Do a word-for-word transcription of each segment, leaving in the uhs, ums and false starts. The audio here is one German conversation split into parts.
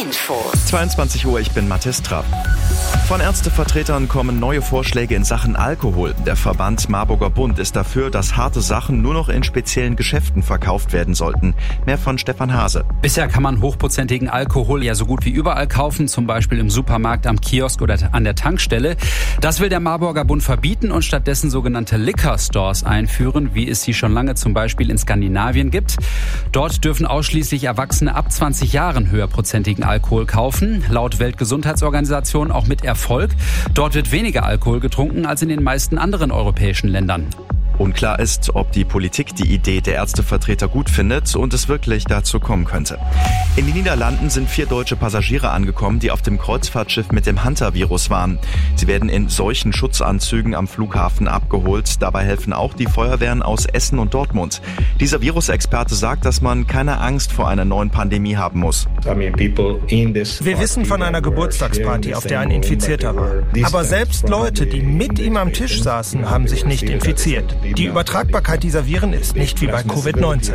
Infos. zweiundzwanzig Uhr, ich bin Mathis Trapp. Von Ärztevertretern kommen neue Vorschläge in Sachen Alkohol. Der Verband Marburger Bund ist dafür, dass harte Sachen nur noch in speziellen Geschäften verkauft werden sollten. Mehr von Stefan Hase. Bisher kann man hochprozentigen Alkohol ja so gut wie überall kaufen, zum Beispiel im Supermarkt, am Kiosk oder an der Tankstelle. Das will der Marburger Bund verbieten und stattdessen sogenannte Liquor Stores einführen, wie es sie schon lange zum Beispiel in Skandinavien gibt. Dort dürfen ausschließlich Erwachsene ab zwanzig Jahren höherprozentigen Alkohol kaufen. Laut Weltgesundheitsorganisation auch mit Erfolg. Dort wird weniger Alkohol getrunken als in den meisten anderen europäischen Ländern. Unklar ist, ob die Politik die Idee der Ärztevertreter gut findet und es wirklich dazu kommen könnte. In den Niederlanden sind vier deutsche Passagiere angekommen, die auf dem Kreuzfahrtschiff mit dem Hantavirus waren. Sie werden in solchen Schutzanzügen am Flughafen abgeholt. Dabei helfen auch die Feuerwehren aus Essen und Dortmund. Dieser Virusexperte sagt, dass man keine Angst vor einer neuen Pandemie haben muss. Wir wissen von einer Geburtstagsparty, auf der ein Infizierter war. Aber selbst Leute, die mit ihm am Tisch saßen, haben sich nicht infiziert. Die Übertragbarkeit dieser Viren ist nicht wie bei Covid neunzehn.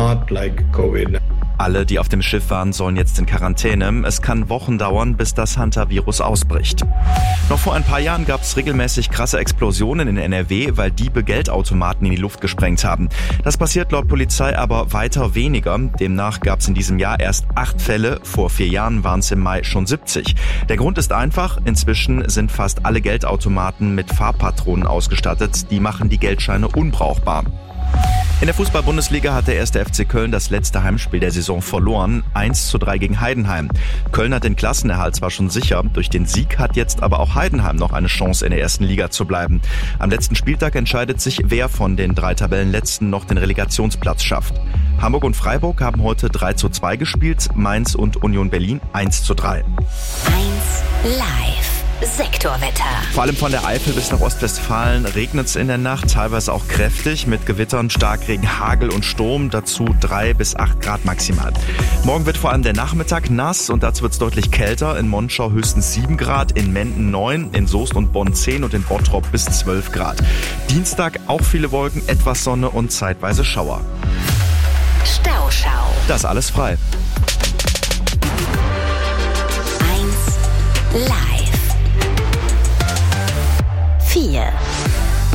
Alle, die auf dem Schiff waren, sollen jetzt in Quarantäne. Es kann Wochen dauern, bis das Hantavirus ausbricht. Noch vor ein paar Jahren gab es regelmäßig krasse Explosionen in N R W, weil Diebe Geldautomaten in die Luft gesprengt haben. Das passiert laut Polizei aber weiter weniger. Demnach gab es in diesem Jahr erst acht Fälle. Vor vier Jahren waren es im Mai schon siebzig. Der Grund ist einfach, inzwischen sind fast alle Geldautomaten mit Farbpatronen ausgestattet. Die machen die Geldscheine unbrauchbar. In der Fußball-Bundesliga hat der erste F C Köln das letzte Heimspiel der Saison verloren. eins zu drei gegen Heidenheim. Köln hat den Klassenerhalt zwar schon sicher, durch den Sieg hat jetzt aber auch Heidenheim noch eine Chance, in der ersten Liga zu bleiben. Am letzten Spieltag entscheidet sich, wer von den drei Tabellenletzten noch den Relegationsplatz schafft. Hamburg und Freiburg haben heute drei zu zwei gespielt, Mainz und Union Berlin eins zu drei. eins live. Sektorwetter. Vor allem von der Eifel bis nach Ostwestfalen regnet es in der Nacht, teilweise auch kräftig mit Gewittern, Starkregen, Hagel und Sturm, dazu drei bis acht Grad maximal. Morgen wird vor allem der Nachmittag nass und dazu wird es deutlich kälter. In Monschau höchstens sieben Grad, in Menden neun, in Soest und Bonn zehn und in Bottrop bis zwölf Grad. Dienstag auch viele Wolken, etwas Sonne und zeitweise Schauer. Stauschau. Das alles frei. eins live. vier